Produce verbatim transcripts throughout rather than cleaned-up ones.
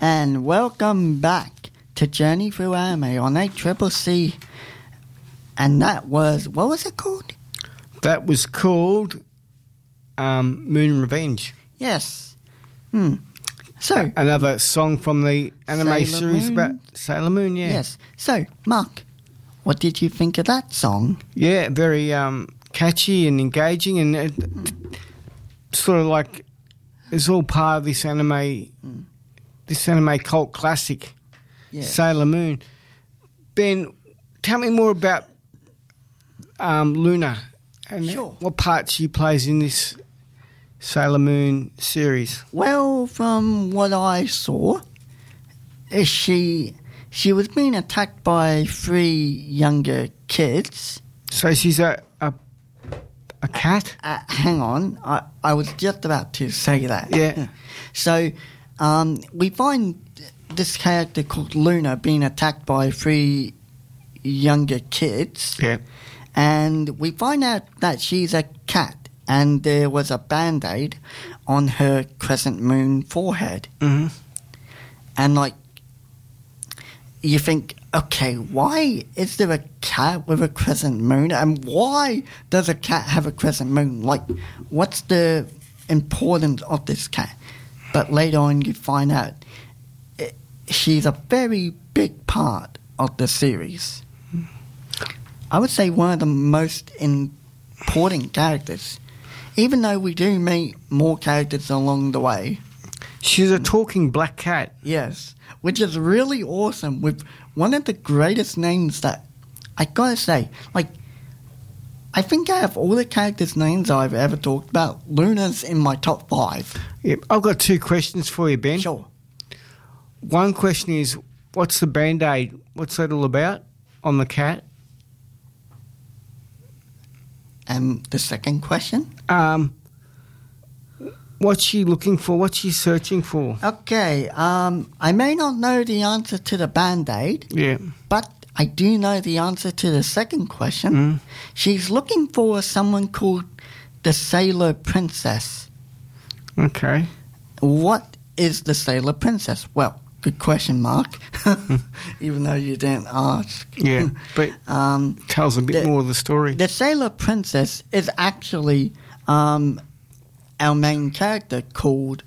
and welcome back to Journey Through Anime on A Triple C. And that was, what was it called? That was called um, Moon Revenge. Yes. Hmm. So another song from the anime Sailor series Moon? about Sailor Moon. Yeah. Yes. So, Mark, what did you think of that song? Yeah, very um, catchy and engaging, and it, sort of like it's all part of this anime, mm. this anime cult classic, yes. Sailor Moon. Ben, tell me more about um, Luna and sure. what part she plays in this Sailor Moon series. Well, from what I saw, is she she was being attacked by three younger kids. So she's a a, a cat? Uh, hang on, I, I was just about to say that. Yeah. So um, we find this character called Luna being attacked by three younger kids. Yeah. And we find out that she's a cat. And there was a Band-Aid on her crescent moon forehead. Mm-hmm. And, like, you think, okay, why is there a cat with a crescent moon? And why does a cat have a crescent moon? Like, what's the importance of this cat? But later on you find out it, she's a very big part of the series. I would say one of the most important characters. Even though we do meet more characters along the way. She's a talking black cat. Yes, which is really awesome with one of the greatest names that, I gotta say, like, I think I have all the characters' names I've ever talked about. Luna's in my top five. Yep. I've got two questions for you, Ben. Sure. One question is, what's the Band-Aid? What's that all about on the cat? And the second question? Um, what's she looking for? What's she searching for? Okay, um, I may not know the answer to the Band-Aid. Yeah. But I do know the answer to the second question. Mm. She's looking for someone called the Sailor Princess. Okay. What is the Sailor Princess? Well, good question, Mark. Even though you didn't ask. Yeah, but um, tells a bit the, more of the story. The Sailor Princess is actually um, our main character called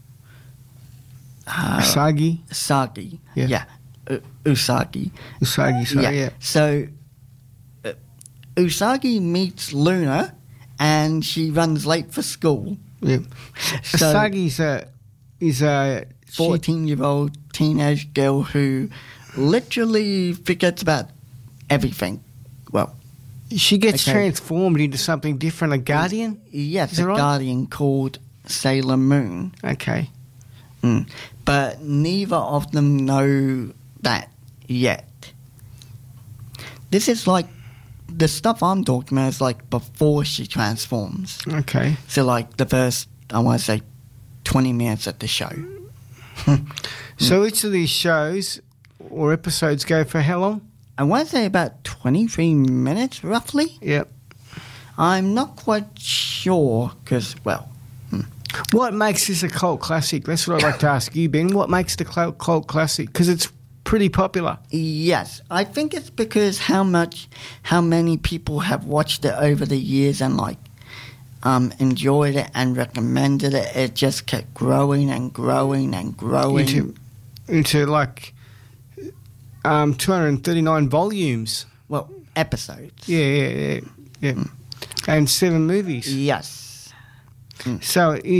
uh, Usagi. Usagi. Yeah. yeah. U- Usagi. Usagi, so yeah. yeah. So uh, Usagi meets Luna and she runs late for school. Yeah. So, Usagi's a is a fourteen-year-old teenage girl who literally forgets about everything. Well, she gets okay. transformed into something different, a guardian? Yes, a right? guardian called Sailor Moon. Okay. Mm. But neither of them know that yet. This is like, the stuff I'm talking about is like before she transforms. Okay. So like the first, I want to say, twenty minutes of the show. So each of these shows or episodes go for how long? I want to say about twenty-three minutes, roughly. Yep. I'm not quite sure, because, well... Hmm. What makes this a cult classic? That's what I'd like to ask you, Ben. What makes the cult classic? Because it's pretty popular. Yes. I think it's because how much, how many people have watched it over the years and, like, Um, enjoyed it and recommended it. It just kept growing and growing and growing. Into, into like um, two hundred thirty-nine volumes. Well, episodes. Yeah, yeah, yeah. yeah. Mm. And seven movies. Yes. Mm. So it